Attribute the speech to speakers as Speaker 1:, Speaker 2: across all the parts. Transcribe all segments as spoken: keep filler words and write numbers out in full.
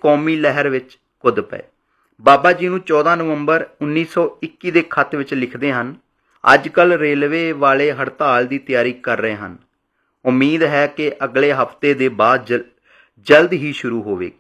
Speaker 1: कौमी लहर विच कुद पए। बाबा जी नूं चौदह नवंबर उन्नीस सौ इक्की के खत विच लिखते हैं, अजकल रेलवे वाले हड़ताल की तैयारी कर रहे हैं। उम्मीद है कि अगले हफ्ते के बाद जल, जल्द ही शुरू होगी।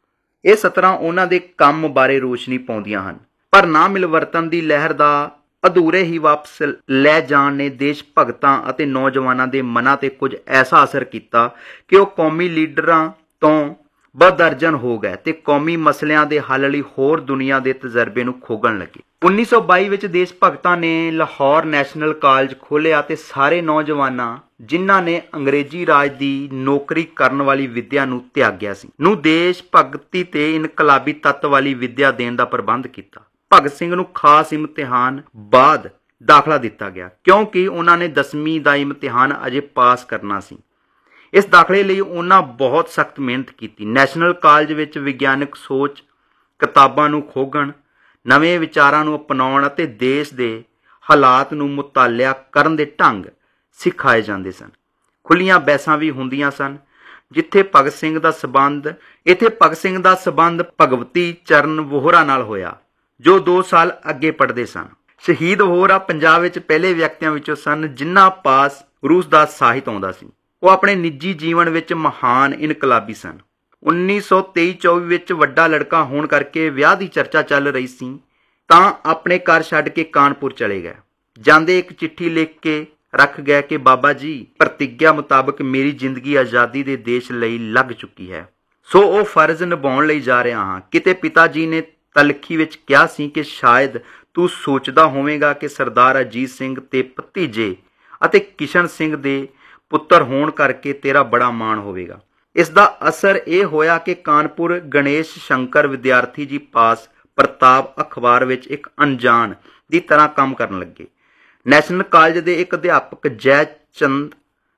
Speaker 1: ये सतरां उन्हां दे काम बारे रोशनी पाउंदियां हन, पर ना मिलवरतन की लहर का अधूरे ही वापस लै जाण ने देश भगतां अते नौजवानां दे मनां ते कुछ ऐसा असर किया कि वह कौमी लीडरां तो बदर्जन हो गए ते कौमी मसलियां दे हल लई होर दुनिया के तजर्बे नूं खोगण लगे। उन्नीस सौ बाई विच देश भगतां ने लाहौर नैशनल कॉलेज खोलिया ते सारे नौजवानां जिन्हां ने अंग्रेजी राज की नौकरी करन वाली विद्या नूं त्याग्या सी नूं देश भगती ते इनकलाबी तत्त वाली विद्या देण दा प्रबंध किया। भगत सिंह नूं खास इम्तिहान बाद दाखला दिता गया क्योंकि उन्होंने दसवीं का इम्तिहान अजे पास करना सी। इस दाखले लिए उन्होंने बहुत सख्त मेहनत की। नैशनल कॉलेज विच विग्यानक सोच, किताबां नूं खोगण, नवे विचारां नूं अपनाउण अते देश दे हालात नूं मुतालिया करन दे ढंग सिखाए जांदे सन। खुलियां बहसां भी हुंदियां सन जिथे भगत सिंह दा संबंध इथे भगत सिंह दा संबंध भगवती चरण वोहरा नाल होया जो दो साल अगे पढ़ते सन। शहीद वोहरा पंजाब विच पहले व्यक्तियों विचों सन जिन्हां पास रूस का साहित आउंदा सी। वह अपने निजी जीवन विच महान इनकलाबी सन। उन्नीस सौ तेई चौबी विच वड्डा लड़का होने करके विआह की चर्चा चल रही सी तां अपने घर छड्ड के कानपुर चले गए। जांदे एक चिट्ठी लिख के रख गए कि बाबा जी प्रतिज्ञा मुताबक मेरी जिंदगी आज़ादी के देश लई लग चुकी है, सो वह फर्ज निभाउण लई जा रहा हाँ। किते पिता जी ने तलखी विच कहा सी कि शायद तू सोचदा होवेगा कि सरदार अजीत सिंह ते भतीजे अते किशन सिंह दे पुत्र होण करके तेरा बड़ा मान होवेगा। इसका असर यह होया कि कानपुर गणेश शंकर विद्यार्थी जी पास प्रताप अखबार विच एक अनजान की तरह काम करन लगे। नैशनल कॉलेज के एक अध्यापक जय चंद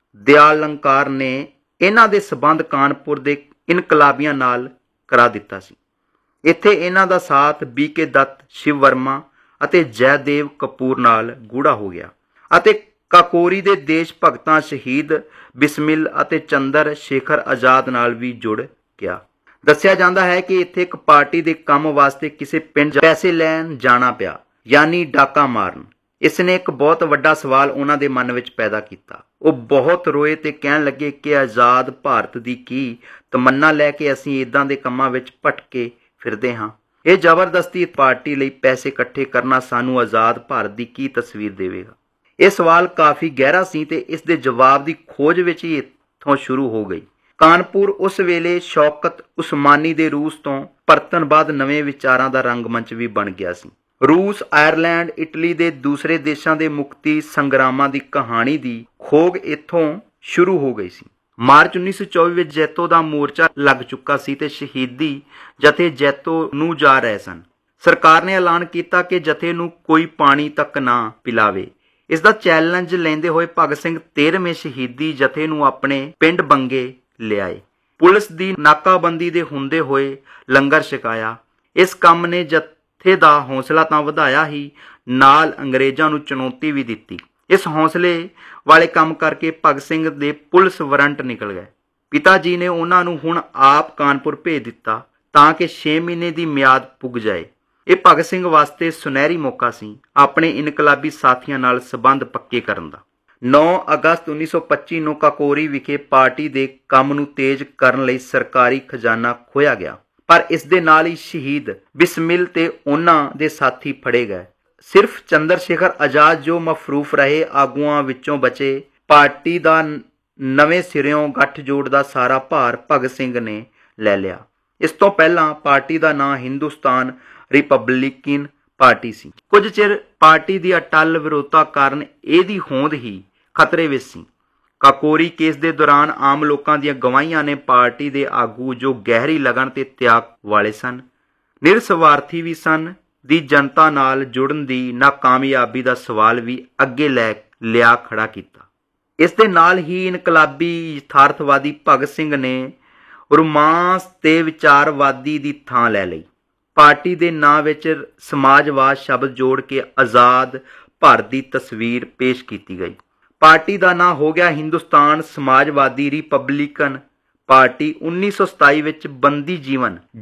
Speaker 1: दयालंकार ने इन्हां दे संबंध कानपुर के इनकलाबियां नाल करा दिता सी। इत्थे इन्हां दा साथ बी के दत्त, शिव वर्मा अते जयदेव कपूर नाल गूढ़ा हो गया अते काकोरी दे देश भगतां शहीद बिस्मिल अते चंद्र शेखर आजाद नाल भी जुड़ गया। दस्सिया जांदा है कि इत्थे एक पार्टी दे काम वास्ते किसी पिंड पैसे लैण जाना पिया, यानी डाका मारन। इसने एक बहुत वड्डा सवाल उन्हां दे मन विच पैदा किया। वो बहुत रोए ते कहण लगे कि आज़ाद भारत दी की तमन्ना लैके असीं इदां दे कम्मां विच भटके फिरदे हां। यह जबरदस्ती पार्टी लई पैसे इकट्ठे करना सानू आज़ाद भारत की की तस्वीर देवेगा। यह सवाल काफ़ी गहरा सी ते इस दे जवाब की खोज विच ही इत्थों शुरू हो गई। कानपुर उस वेले शौकत उस्मानी दे रूस तो परतन बाद नवे विचारां दा रंगमंच भी बन गया सी। रूस, आयरलैंड, इटली दे दूसरे देशों के मुक्ति संग्रामां की कहानी की खोग इत्थों शुरू हो गई सी। मार्च उन्नीस सौ चौबी में जैतो का मोर्चा लग चुका सी ते शहीदी जथे जैतो नूं जा रहे सन। सरकार ने ऐलान किया कि जथे नूं कोई पानी तक ना पिलावे। इसका चैलेंज लेंदे होए भगत सिंह तेरहवें शहीदी जथे नूं अपने पिंड बंगे ले आए। पुलिस की नाकाबंदी दे हुंदे होए लंगर छकाया। इस काम ने जथे का हौसला तां वधाया ही नाल अंग्रेज़ां नूं चुनौती भी दिती। इस हौसले वाले काम करके भगत सिंह दे पुलिस वारंट निकल गए। पिता जी ने उन्होंने हुण आप कानपुर भेज दिता तां कि छे महीने की म्याद पुग जाए। यह भगत सिंह वास्ते सुनहरी मौका सी अपने इनकलाबी साथियों नाल संबंध पक्के करन दा। नौ अगस्त उन्नीस सौ पच्ची नूं काकोरी विखे पार्टी के काम नूं तेज करन लई सरकारी खजाना खोया गया, पर इस दे नाल ही शहीद बिस्मिल ते उन्हां दे साथी फड़े गए। सिर्फ चंद्र शेखर आजाद जो मफरूफ रहे आगुआं विचों बचे। पार्टी का नवे सिरों गठजोड़ का सारा भार भगत सिंह ने ले लिया। इस तो पहला पार्टी का नाम हिंदुस्तान रिपब्लिकन पार्टी सी। कुछ चिर पार्टी की अटल विरोधता कारण इहदी होंद ही खतरे विच सी। काकोरी केस के दौरान आम लोगों दी गवाहियां ने पार्टी के आगू जो गहरी लगन ते त्याग वाले सन, निरस्वार्थी भी सन, दी जनता नाल जुड़न दी नाकामयाबी का सवाल भी अगे लै लिया खड़ा किया। इस दे नाल ही इनकलाबी यथार्थवादी भगत सिंह ने रोमांस ते विचारवादी की थां लै लई। पार्टी के नां विच समाजवाद शब्द जोड़ के आज़ाद भारत की तस्वीर पेश की गई। पार्टी का नाम हो गया हिंदुस्तान समाजवादी रिपब्लिकन पार्टी। उन्नीस सौ सताई विच बंदी जीवन